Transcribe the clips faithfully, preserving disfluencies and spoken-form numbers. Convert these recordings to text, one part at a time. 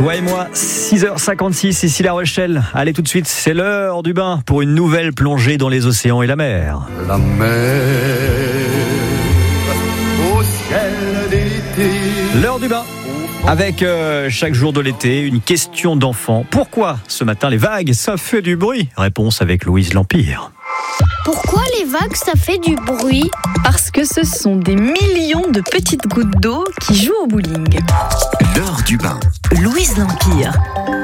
Toi et moi, six heures cinquante-six, ici La Rochelle. Allez tout de suite, c'est l'heure du bain pour une nouvelle plongée dans les océans et la mer. La mer au ciel d'été. L'heure du bain. Avec euh, chaque jour de l'été, une question d'enfant. Pourquoi ce matin les vagues, ça fait du bruit? Réponse avec Louise L'Empire. Pourquoi les vagues, ça fait du bruit? Parce que ce sont des millions de petites gouttes d'eau qui jouent au bowling. L'heure du bain. Louise L'Empire.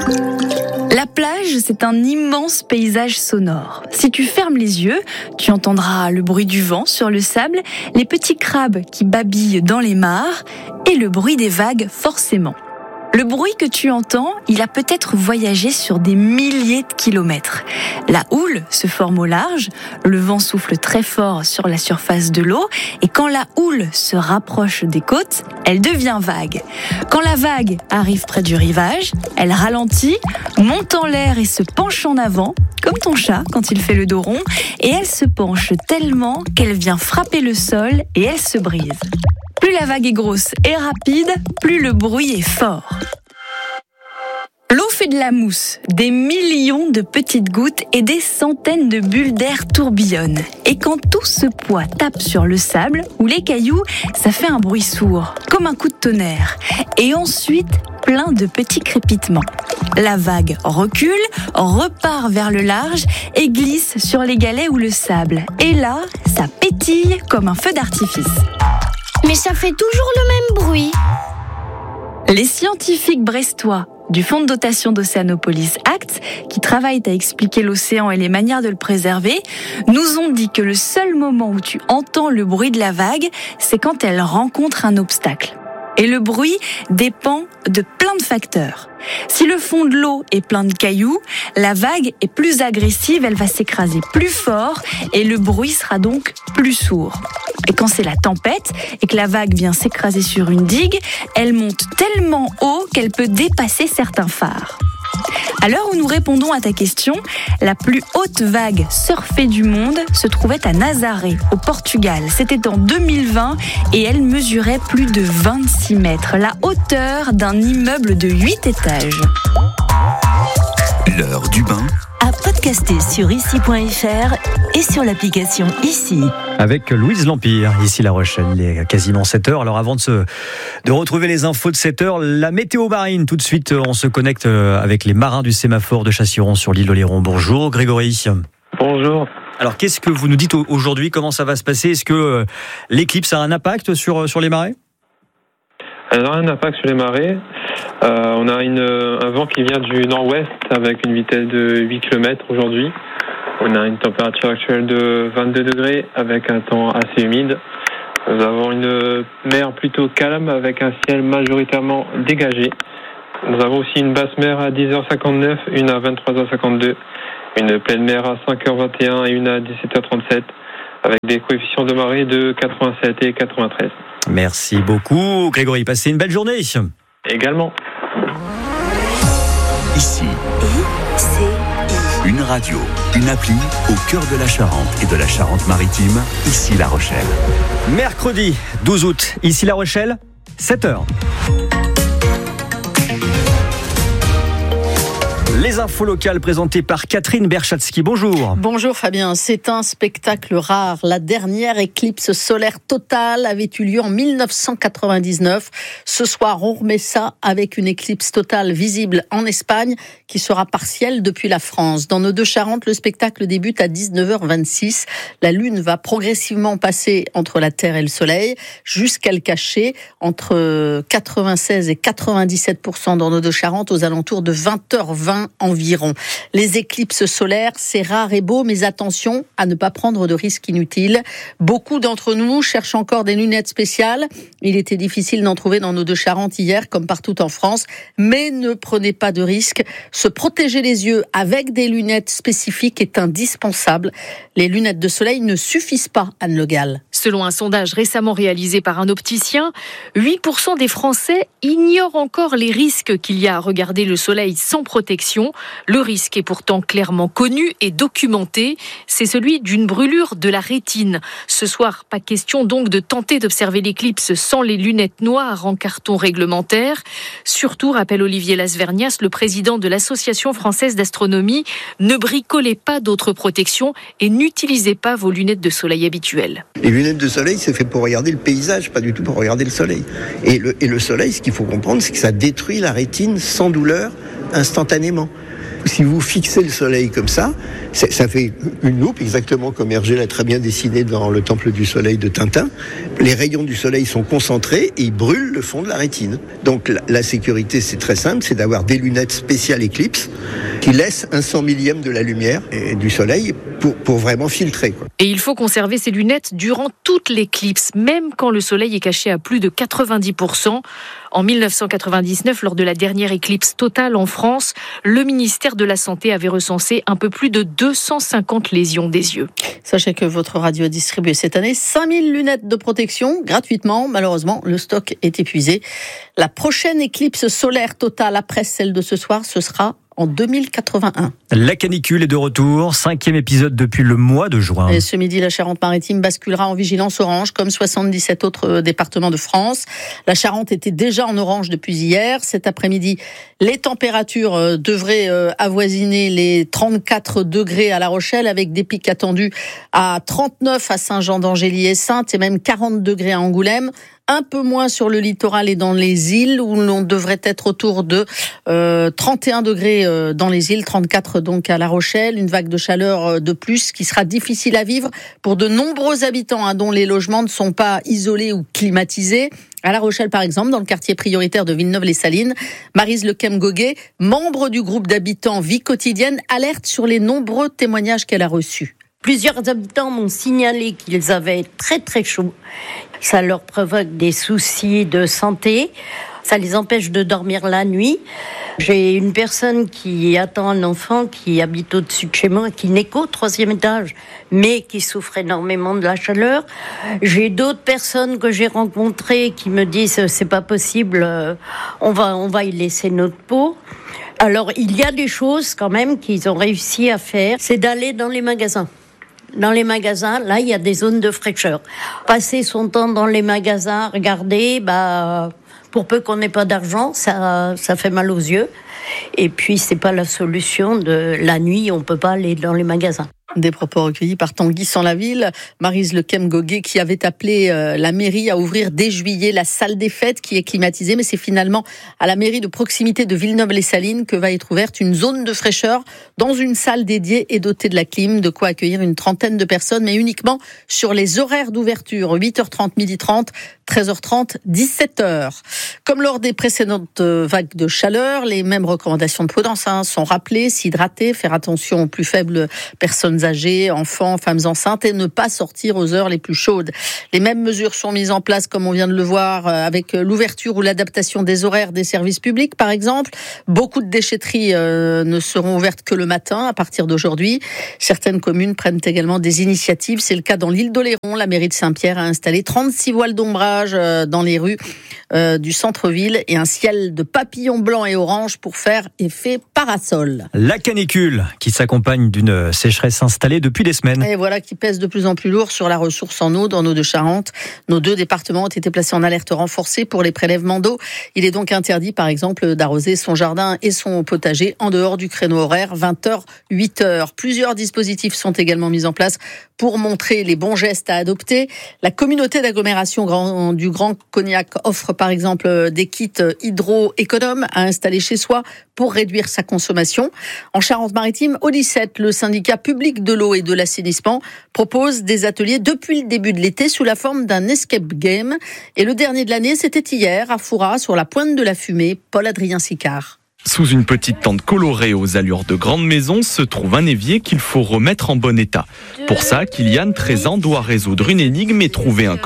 La plage, c'est un immense paysage sonore. Si tu fermes les yeux, tu entendras le bruit du vent sur le sable, les petits crabes qui babillent dans les mares et le bruit des vagues forcément. Le bruit que tu entends, il a peut-être voyagé sur des milliers de kilomètres. La houle se forme au large, le vent souffle très fort sur la surface de l'eau et quand la houle se rapproche des côtes, elle devient vague. Quand la vague arrive près du rivage, elle ralentit, monte en l'air et se penche en avant, comme ton chat quand il fait le dos rond, et elle se penche tellement qu'elle vient frapper le sol et elle se brise. Plus la vague est grosse et rapide, plus le bruit est fort. L'eau fait de la mousse, des millions de petites gouttes et des centaines de bulles d'air tourbillonnent. Et quand tout ce poids tape sur le sable ou les cailloux, ça fait un bruit sourd, comme un coup de tonnerre. Et ensuite, plein de petits crépitements. La vague recule, repart vers le large et glisse sur les galets ou le sable. Et là, ça pétille comme un feu d'artifice. Mais ça fait toujours le même bruit. Les scientifiques brestois du Fonds de dotation d'Océanopolis Act, qui travaillent à expliquer l'océan et les manières de le préserver, nous ont dit que le seul moment où tu entends le bruit de la vague, c'est quand elle rencontre un obstacle. Et le bruit dépend de plein de facteurs. Si le fond de l'eau est plein de cailloux, la vague est plus agressive, elle va s'écraser plus fort et le bruit sera donc plus sourd. Et quand c'est la tempête et que la vague vient s'écraser sur une digue, elle monte tellement haut qu'elle peut dépasser certains phares. À l'heure où nous répondons à ta question, la plus haute vague surfée du monde se trouvait à Nazaré, au Portugal. C'était en deux mille vingt et elle mesurait plus de vingt-six mètres, la hauteur d'un immeuble de huit étages. L'heure du bain. À podcaster sur ici point f r et sur l'application Ici. Avec Louise L'Empire, ici La Rochelle, il est quasiment sept heures. Alors avant de, se, de retrouver les infos de sept heures, la météo marine, tout de suite on se connecte avec les marins du sémaphore de Chassiron sur l'île Oléron. Bonjour Grégory. Bonjour. Alors qu'est-ce que vous nous dites aujourd'hui? Comment ça va se passer? Est-ce que l'éclipse a un impact sur, sur les marées? Elle a un impact sur les marées. Euh, on a une, un vent qui vient du nord-ouest avec une vitesse de huit kilomètres aujourd'hui. On a une température actuelle de vingt-deux degrés avec un temps assez humide. Nous avons une mer plutôt calme avec un ciel majoritairement dégagé. Nous avons aussi une basse mer à dix heures cinquante-neuf, une à vingt-trois heures cinquante-deux, une pleine mer à cinq heures vingt et un et une à dix-sept heures trente-sept avec des coefficients de marée de quatre-vingt-sept et quatre-vingt-treize. Merci beaucoup Grégory, passez une belle journée. Également. Ici. Une radio, une appli au cœur de la Charente et de la Charente-Maritime, ici La Rochelle. Mercredi douze août, ici La Rochelle, sept heures. Les infos locales présentées par Catherine Berchatsky. Bonjour. Bonjour Fabien. C'est un spectacle rare. La dernière éclipse solaire totale avait eu lieu en dix-neuf cent quatre-vingt-dix-neuf. Ce soir, on remet ça avec une éclipse totale visible en Espagne qui sera partielle depuis la France. Dans nos Deux-Charentes, le spectacle débute à dix-neuf heures vingt-six. La Lune va progressivement passer entre la Terre et le Soleil jusqu'à le cacher entre quatre-vingt-seize et quatre-vingt-dix-sept pour cent dans nos Deux-Charentes aux alentours de vingt heures vingt environ. Les éclipses solaires, c'est rare et beau, mais attention à ne pas prendre de risques inutiles. Beaucoup d'entre nous cherchent encore des lunettes spéciales. Il était difficile d'en trouver dans nos Deux-Charentes hier, comme partout en France. Mais ne prenez pas de risques. Se protéger les yeux avec des lunettes spécifiques est indispensable. Les lunettes de soleil ne suffisent pas, Anne Le Gall. Selon un sondage récemment réalisé par un opticien, huit pour cent des Français ignorent encore les risques qu'il y a à regarder le soleil sans protection. Le risque est pourtant clairement connu et documenté. C'est celui d'une brûlure de la rétine. Ce soir, pas question donc de tenter d'observer l'éclipse sans les lunettes noires en carton réglementaire. Surtout, rappelle Olivier Lasvernias, le président de l'Association française d'astronomie, ne bricolez pas d'autres protections et n'utilisez pas vos lunettes de soleil habituelles. Les lunettes de soleil, c'est fait pour regarder le paysage, pas du tout pour regarder le soleil. Et le, et le soleil, ce qu'il faut comprendre, c'est que ça détruit la rétine sans douleur, instantanément. Si vous fixez le soleil comme ça, ça fait une loupe, exactement comme Hergé l'a très bien dessiné dans le Temple du Soleil de Tintin. Les rayons du soleil sont concentrés et ils brûlent le fond de la rétine. Donc la, la sécurité, c'est très simple, c'est d'avoir des lunettes spéciales Eclipse qui laissent un cent millième de la lumière et du soleil pour, pour vraiment filtrer, quoi. Et il faut conserver ces lunettes durant toute l'éclipse, même quand le soleil est caché à plus de quatre-vingt-dix pour cent. En dix-neuf cent quatre-vingt-dix-neuf, lors de la dernière éclipse totale en France, le ministère de la Santé avait recensé un peu plus de deux cent cinquante lésions des yeux. Sachez que votre radio a distribué cette année cinq mille lunettes de protection gratuitement. Malheureusement, le stock est épuisé. La prochaine éclipse solaire totale après celle de ce soir, ce sera en deux mille quatre-vingt-un. La canicule est de retour, cinquième épisode depuis le mois de juin. Et ce midi, la Charente-Maritime basculera en vigilance orange, comme soixante-dix-sept autres départements de France. La Charente était déjà en orange depuis hier. Cet après-midi, les températures devraient avoisiner les trente-quatre degrés à La Rochelle, avec des pics attendus à trente-neuf à Saint-Jean-d'Angély et Saintes, et même quarante degrés à Angoulême. Un peu moins sur le littoral et dans les îles, où l'on devrait être autour de euh, trente et un degrés euh, dans les îles, trente-quatre donc à La Rochelle. Une vague de chaleur de plus qui sera difficile à vivre pour de nombreux habitants, hein, dont les logements ne sont pas isolés ou climatisés. À La Rochelle, par exemple, dans le quartier prioritaire de Villeneuve-les-Salines, Maryse Lequem-Goguet, membre du groupe d'habitants Vie Quotidienne, alerte sur les nombreux témoignages qu'elle a reçus. Plusieurs habitants m'ont signalé qu'ils avaient très très chaud. Ça leur provoque des soucis de santé. Ça les empêche de dormir la nuit. J'ai une personne qui attend un enfant qui habite au-dessus de chez moi, qui n'est qu'au troisième étage, mais qui souffre énormément de la chaleur. J'ai d'autres personnes que j'ai rencontrées qui me disent c'est pas possible, on va, on va y laisser notre peau. Alors il y a des choses quand même qu'ils ont réussi à faire, c'est d'aller dans les magasins. Dans les magasins, là, il y a des zones de fraîcheur. Passer son temps dans les magasins, regarder, bah, pour peu qu'on n'ait pas d'argent, ça, ça fait mal aux yeux. Et puis, c'est pas la solution de la nuit, on peut pas aller dans les magasins. Des propos recueillis par Tanguy Sans-la-Ville, Maryse Lequem-Goguet, qui avait appelé euh, la mairie à ouvrir dès juillet la salle des fêtes qui est climatisée, mais c'est finalement à la mairie de proximité de Villeneuve-les-Salines que va être ouverte une zone de fraîcheur dans une salle dédiée et dotée de la clim, de quoi accueillir une trentaine de personnes, mais uniquement sur les horaires d'ouverture, huit heures trente, midi trente, treize heures trente, dix-sept heures. Comme lors des précédentes vagues de chaleur, les mêmes recommandations de prudence hein, sont rappelées, s'hydrater, faire attention aux plus faibles personnes âgés, enfants, femmes enceintes et ne pas sortir aux heures les plus chaudes. Les mêmes mesures sont mises en place, comme on vient de le voir, avec l'ouverture ou l'adaptation des horaires des services publics, par exemple. Beaucoup de déchetteries euh, ne seront ouvertes que le matin à partir d'aujourd'hui. Certaines communes prennent également des initiatives. C'est le cas dans l'île d'Oléron. La mairie de Saint-Pierre a installé trente-six voiles d'ombrage euh, dans les rues euh, du centre-ville et un ciel de papillons blancs et oranges pour faire effet parasol. La canicule qui s'accompagne d'une sécheresse installée depuis des semaines. Et voilà qui pèse de plus en plus lourd sur la ressource en eau dans nos deux Charentes. Nos deux départements ont été placés en alerte renforcée pour les prélèvements d'eau. Il est donc interdit, par exemple, d'arroser son jardin et son potager en dehors du créneau horaire vingt heures huit heures. Plusieurs dispositifs sont également mis en place pour montrer les bons gestes à adopter. La communauté d'agglomération grand, du Grand Cognac offre par exemple des kits hydro-économes à installer chez soi pour réduire sa consommation. En Charente-Maritime, au dix-sept, le syndicat public de l'eau et de l'assainissement propose des ateliers depuis le début de l'été sous la forme d'un escape game. Et le dernier de l'année, c'était hier à Fouras, sur la pointe de la Fumée. Paul-Adrien Sicard. Sous une petite tente colorée aux allures de grande maison se trouve un évier qu'il faut remettre en bon état. Pour ça, Kylian, treize ans, doit résoudre une énigme et trouver un code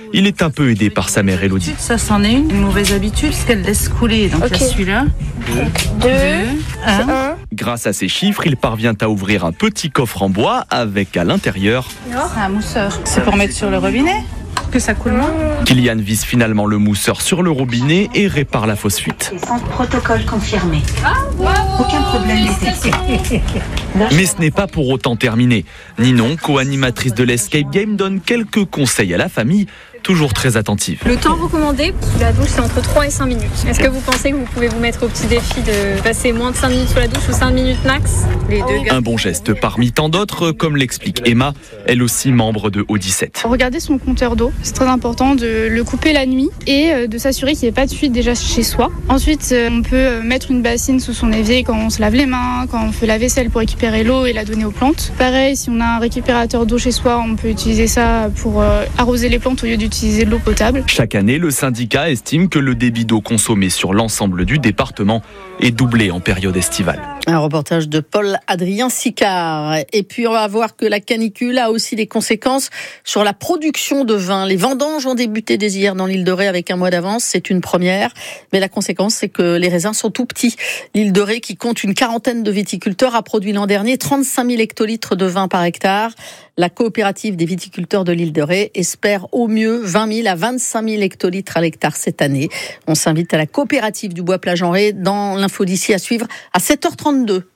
Il est un peu aidé par sa mère Elodie. Ça, c'en est une, une mauvaise habitude, parce qu'elle laisse couler. Donc, il y a celui-là. Deux, un. Grâce à ces chiffres, il parvient à ouvrir un petit coffre en bois avec à l'intérieur Un mousseur. C'est pour mettre sur le robinet, que ça coule moins. Kylian vise finalement le mousseur sur le robinet et répare la fausse fuite. Sans protocole confirmé. Aucun problème détecté. Mais ce n'est pas pour autant terminé. Ninon, co-animatrice de l'Escape Game, donne quelques conseils à la famille, toujours très attentive. Le temps recommandé sous la douche, c'est entre trois et cinq minutes. Est-ce que vous pensez que vous pouvez vous mettre au petit défi de passer moins de cinq minutes sous la douche ou cinq minutes max? Les deux. Un bon geste parmi tant d'autres, comme l'explique Emma, elle aussi membre de O dix-sept. Regardez son compteur d'eau, c'est très important de le couper la nuit et de s'assurer qu'il n'y ait pas de fuite déjà chez soi. Ensuite, on peut mettre une bassine sous son évier quand on se lave les mains, quand on fait la vaisselle pour récupérer l'eau et la donner aux plantes. Pareil, si on a un récupérateur d'eau chez soi, on peut utiliser ça pour arroser les plantes au lieu d'utiliser de l'eau potable. Chaque année, le syndicat estime que le débit d'eau consommé sur l'ensemble du département est doublé en période estivale. Un reportage de Paul-Adrien Sicard. Et puis on va voir que la canicule a aussi des conséquences sur la production de vin. Les vendanges ont débuté dès hier dans l'île de Ré avec un mois d'avance, c'est une première. Mais la conséquence, c'est que les raisins sont tout petits. L'île de Ré, qui compte une quarantaine de viticulteurs, a produit l'an dernier trente-cinq mille hectolitres de vin par hectare. La coopérative des viticulteurs de l'île de Ré espère au mieux vingt mille à vingt-cinq mille hectolitres à l'hectare cette année. On s'invite à la coopérative du Bois-Plage-en-Ré dans l'info d'ici à suivre à sept heures trente-deux.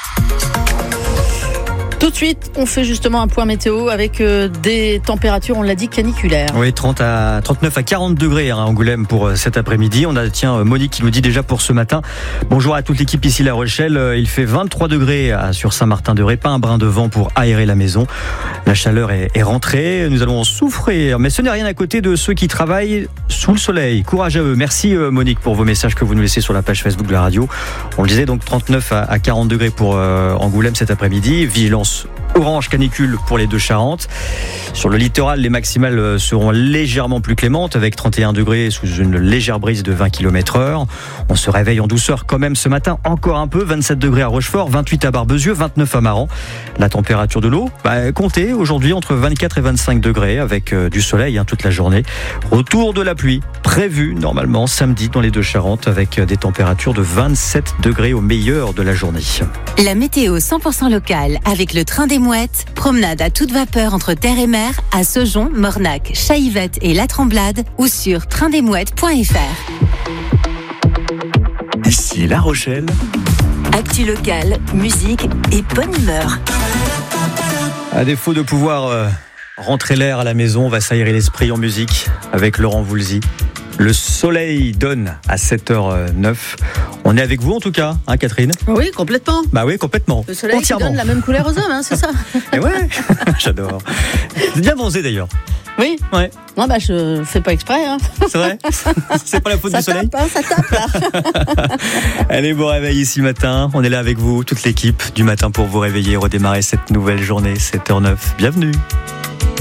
Tout de suite, on fait justement un point météo avec euh, des températures, on l'a dit, caniculaires. Oui, trente à trente-neuf à quarante degrés hein, à Angoulême pour euh, cet après-midi. On a tiens Monique qui nous dit déjà pour ce matin. Bonjour à toute l'équipe ici La Rochelle. Euh, il fait vingt-trois degrés à, sur Saint-Martin-de-Ré. Pas un brin de vent pour aérer la maison. La chaleur est, est rentrée. Nous allons en souffrir, mais ce n'est rien à côté de ceux qui travaillent sous le soleil. Courage à eux. Merci euh, Monique pour vos messages que vous nous laissez sur la page Facebook de la radio. On le disait donc trente-neuf à quarante degrés pour euh, Angoulême cet après-midi. Vigilance orange canicule pour les deux Charentes. Sur le littoral, les maximales seront légèrement plus clémentes avec trente et un degrés sous une légère brise de vingt kilomètres heure. On se réveille en douceur quand même ce matin, encore un peu, vingt-sept degrés à Rochefort, vingt-huit à Barbezieux, vingt-neuf à Maran. La température de l'eau, bah, comptez aujourd'hui entre vingt-quatre et vingt-cinq degrés avec euh, du soleil hein, toute la journée. Retour de la pluie prévu normalement samedi dans les deux Charentes avec des températures de vingt-sept degrés au meilleur de la journée. La météo cent pour cent locale avec le train des Mouettes, promenade à toute vapeur entre terre et mer à Saujon, Mornac, Chaillevette et La Tremblade ou sur train des mouettes point f r. Ici La Rochelle. Actu locale, musique et bonne humeur. À défaut de pouvoir euh, rentrer l'air à la maison, on va s'aérer l'esprit en musique avec Laurent Voulzy. Le soleil donne à sept heures neuf. On est avec vous en tout cas, hein Catherine? Oui, complètement. Bah oui, complètement. Le soleil qui donne la même couleur aux hommes, hein, c'est ça? Et ouais, j'adore. C'est bien bronzé d'ailleurs. Oui. Ouais. Non, bah je fais pas exprès. Hein. C'est vrai? C'est pas la faute ça du soleil? Tape, hein, ça tape là. Allez, bon réveil ici matin. On est là avec vous, toute l'équipe du matin pour vous réveiller et redémarrer cette nouvelle journée, sept heures neuf. Bienvenue.